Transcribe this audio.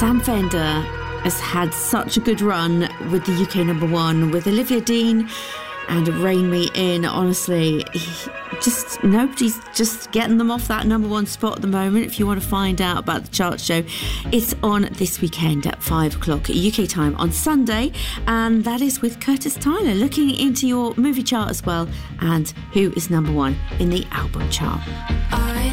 Sam Fender has had such a good run with the UK number one, with Olivia Dean and Rein Me In. Honestly, nobody's just getting them off that number one spot at the moment. If you want to find out about the chart show, it's on this weekend at 5 o'clock UK time on Sunday, and that is with Curtis Tyler, looking into your movie chart as well and who is number one in the album chart.